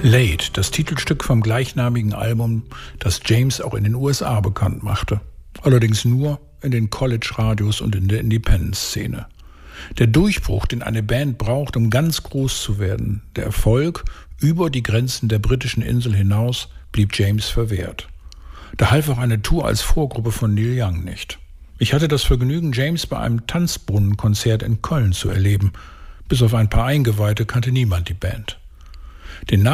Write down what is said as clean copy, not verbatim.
Late, das Titelstück vom gleichnamigen Album, das James auch in den USA bekannt machte. Allerdings nur in den College-Radios und in der Independent-Szene. Der Durchbruch, den eine Band braucht, um ganz groß zu werden, der Erfolg über die Grenzen der britischen Insel hinaus, blieb James verwehrt. Da half auch eine Tour als Vorgruppe von Neil Young nicht. Ich hatte das Vergnügen, James bei einem Tanzbrunnenkonzert in Köln zu erleben. Bis auf ein paar Eingeweihte kannte niemand die Band. Den